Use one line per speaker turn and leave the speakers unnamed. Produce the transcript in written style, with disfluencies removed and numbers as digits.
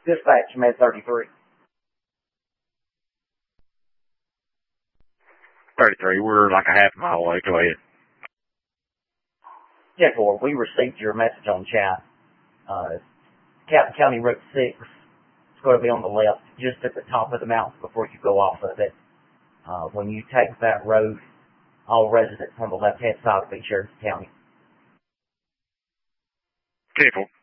Dispatch, Med 33.
33, we're like a half mile away. Go ahead.
10-4, we received your message on chat. Captain County Route 6. It's going to be on the left, just at the top of the mountain before you go off of it. When you take that road, all residents on the left-hand side will be Cherokee County.
10-4.